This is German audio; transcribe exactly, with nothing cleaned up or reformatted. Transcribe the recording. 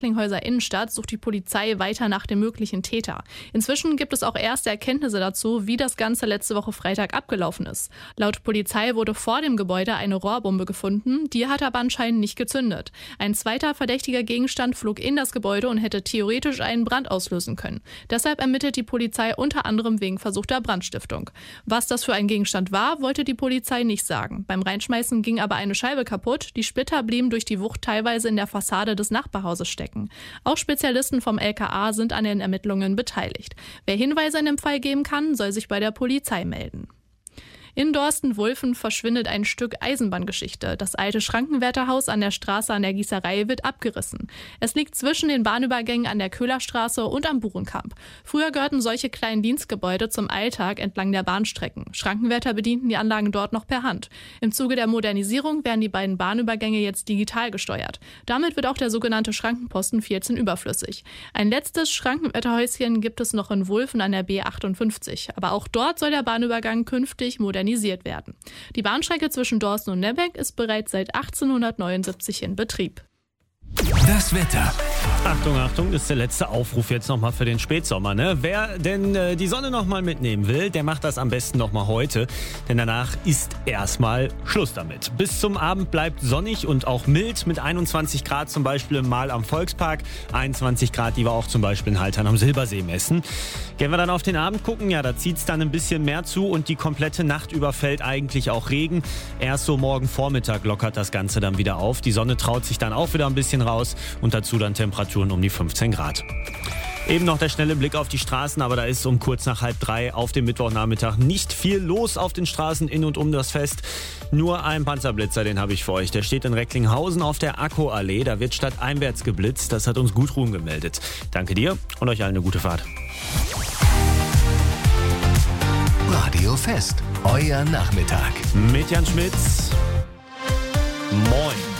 Recklinghäuser Innenstadt sucht die Polizei weiter nach dem möglichen Täter. Inzwischen gibt es auch erste Erkenntnisse dazu, wie das Ganze letzte Woche Freitag abgelaufen ist. Laut Polizei wurde vor dem Gebäude eine Rohrbombe gefunden, die hat aber anscheinend nicht gezündet. Ein zweiter verdächtiger Gegenstand flog in das Gebäude und hätte theoretisch einen Brand auslösen können. Deshalb ermittelt die Polizei unter anderem wegen versuchter Brandstiftung. Was das für ein Gegenstand war, wollte die Polizei nicht sagen. Beim Reinschmeißen ging aber eine Scheibe kaputt, die Splitter blieben durch die Wucht teilweise in der Fassade des Nachbarhauses stecken. Auch Spezialisten vom L K A sind an den Ermittlungen beteiligt. Wer Hinweise in dem Fall geben kann, soll sich bei der Polizei melden. In Dorsten-Wulfen verschwindet ein Stück Eisenbahngeschichte. Das alte Schrankenwärterhaus an der Straße an der Gießerei wird abgerissen. Es liegt zwischen den Bahnübergängen an der Köhlerstraße und am Burenkamp. Früher gehörten solche kleinen Dienstgebäude zum Alltag entlang der Bahnstrecken. Schrankenwärter bedienten die Anlagen dort noch per Hand. Im Zuge der Modernisierung werden die beiden Bahnübergänge jetzt digital gesteuert. Damit wird auch der sogenannte Schrankenposten vierzehn überflüssig. Ein letztes Schrankenwärterhäuschen gibt es noch in Wulfen an der B achtundfünfzig. Aber auch dort soll der Bahnübergang künftig modernisiert werden. Die Bahnstrecke zwischen Dorsten und Nebbeck ist bereits seit achtzehnhundertneunundsiebzig in Betrieb. Das Wetter. Achtung, Achtung, das ist der letzte Aufruf jetzt nochmal für den Spätsommer. Ne? Wer denn äh, die Sonne nochmal mitnehmen will, der macht das am besten nochmal heute. Denn danach ist erstmal Schluss damit. Bis zum Abend bleibt sonnig und auch mild mit einundzwanzig Grad zum Beispiel im Mahl am Volkspark. einundzwanzig Grad, die wir auch zum Beispiel in Haltern am Silbersee messen. Gehen wir dann auf den Abend gucken, ja, da zieht es dann ein bisschen mehr zu und die komplette Nacht über fällt eigentlich auch Regen. Erst so morgen Vormittag lockert das Ganze dann wieder auf. Die Sonne traut sich dann auch wieder ein bisschen raus und dazu dann Temperaturen um die fünfzehn Grad. Eben noch der schnelle Blick auf die Straßen, aber da ist um kurz nach halb drei auf dem Mittwochnachmittag nicht viel los auf den Straßen in und um das Fest. Nur ein Panzerblitzer, den habe ich für euch. Der steht in Recklinghausen auf der Akkuallee. Da wird stadteinwärts geblitzt. Das hat uns Gudrun gemeldet. Danke dir und euch allen eine gute Fahrt. Radio Fest, euer Nachmittag. Mit Jan Schmitz. Moin.